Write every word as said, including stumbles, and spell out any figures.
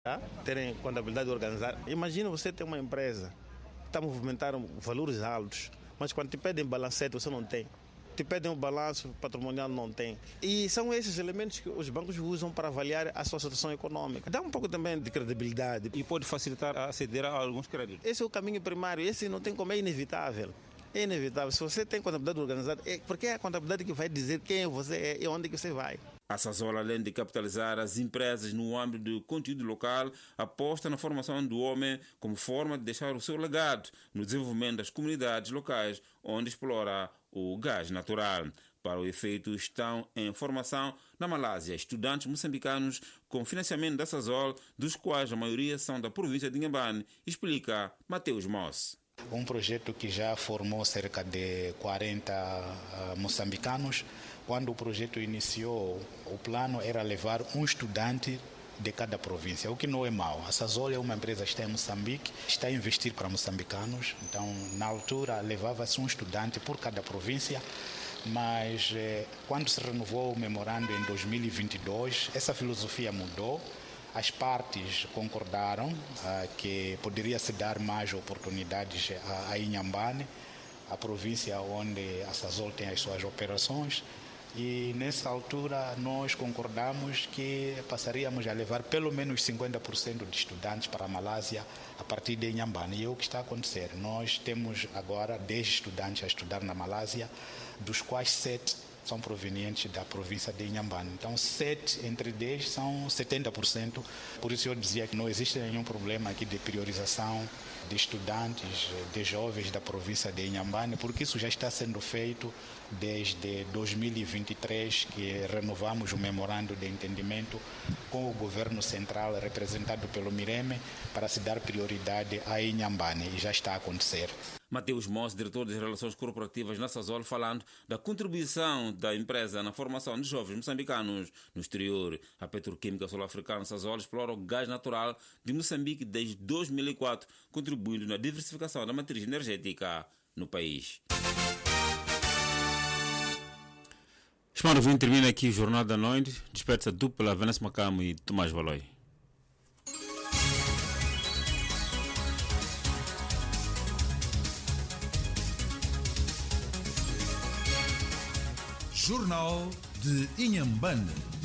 terem contabilidade organizada. Imagina você ter uma empresa que está a movimentar valores altos, mas quando te pedem balancete você não tem. Te pedem um balanço patrimonial, não tem. E são esses elementos que os bancos usam para avaliar a sua situação econômica. Dá um pouco também de credibilidade. E pode facilitar aceder a alguns créditos. Esse é o caminho primário, esse não tem como, é inevitável. É inevitável. Se você tem contabilidade organizada, é porque é a contabilidade que vai dizer quem você é e onde que você vai. A Sasol, além de capitalizar as empresas no âmbito do conteúdo local, aposta na formação do homem como forma de deixar o seu legado no desenvolvimento das comunidades locais onde explora o gás natural. Para o efeito, estão em formação na Malásia estudantes moçambicanos com financiamento da Sasol, dos quais a maioria são da província de Inhambane, explica Mateus Moss. Um projeto que já formou cerca de quarenta uh, moçambicanos. Quando o projeto iniciou, o plano era levar um estudante de cada província, o que não é mau. A Sasol é uma empresa que está em Moçambique, está a investir para moçambicanos, então na altura levava-se um estudante por cada província, mas eh, quando se renovou o memorando em dois mil e vinte e dois, essa filosofia mudou. As partes concordaram uh, que poderia se dar mais oportunidades a, a Inhambane, a província onde a Sasol tem as suas operações, e nessa altura nós concordamos que passaríamos a levar pelo menos cinquenta por cento de estudantes para a Malásia a partir de Inhambane. E é o que está a acontecer. Nós temos agora dez estudantes a estudar na Malásia, dos quais sete são provenientes da província de Inhambane. Então, sete entre dez são setenta por cento. Por isso eu dizia que não existe nenhum problema aqui de priorização de estudantes, de jovens da província de Inhambane, porque isso já está sendo feito desde dois mil e vinte e três, que renovamos o memorando de entendimento com o governo central, representado pelo Mireme, para se dar prioridade a Inhambane, e já está a acontecer. Mateus Moss, diretor de Relações Corporativas na Sasol, falando da contribuição da empresa na formação de jovens moçambicanos no exterior. A petroquímica sul-africana Sasol explora o gás natural de Moçambique desde dois mil e quatro, contribuindo na diversificação da matriz energética no país. Estimado ouvinte, termina aqui o Jornal da Noite. Despede-se a dupla Vanessa Macamo e Tomás Valoi. Jornal de Inhambane.